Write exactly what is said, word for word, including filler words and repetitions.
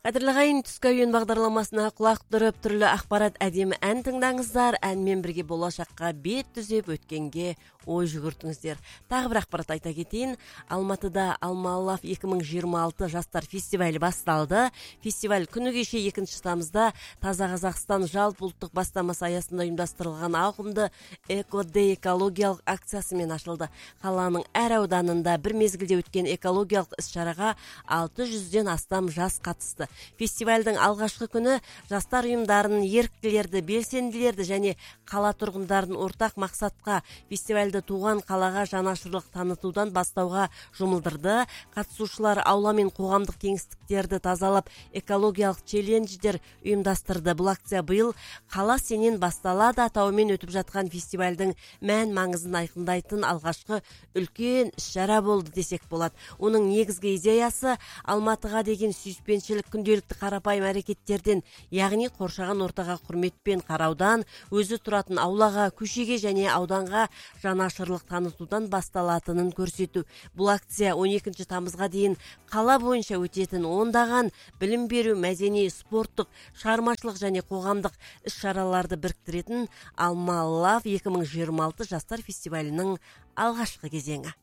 Қадірлі ғайын, түскі ойын бағдарламасына құлақ түріп, түрлі ақпарат әдемі ән тыңдаңыздар. Әнмен бірге болашаққа бет түзеп өткенге ой жүгіртіңіздер. Тағы бір ақпарат айта кетейін. Алматыда Алмалав екі мың жиырма алты жастар фестивалі басталды. Фестиваль күні кеше екінші тамызда Таза Қазақстан жалпы ұлттық бастамасы аясында ұйымдастырылған ауқымды Эко-дэй экологиялық акциясымен ашылды. Қаланың әр ауданында бір мезгілде өткен экологиялық іс-шараға алты жүзден астам жас қатысты. Фестивальдің алғашқы күні жастар ұйымдарын, еріктілерді, белсенділерді және қала тұрғындарын ортақ мақсатқа, фестивальді туған қалаға жанашырлық танытудан бастауға жұмылдырды. Қатысушылар аула мен қоғамдық кеңістіктерді тазалап, экологиялық челлендждер ұйымдастырды. Бұл акция биыл "Қала сенен басталады" атауымен өтіп жатқан фестивальдің мән маңызын айқындайтын алғашқы үлкен іс-шара болды десек болады. Оның негізгі идеясы Алматыға деген сүйіспеншілік, күнделікті қарапайым әрекеттерден, яғни қоршаған ортаға құрметпен қараудан, өзі тұратын аулаға, көшеге және ауданға жанашырлық танытудан басталатынын көрсету. Бұл акция он екінші тамызға дейін қала бойынша өтетін ондаған білім беру, мәдени, спорттық, шығармашылық және қоғамдық іс-шараларды біріктіретін Алмалав екі мың жиырма алты жастар фестивалінің алғашқы кезеңі.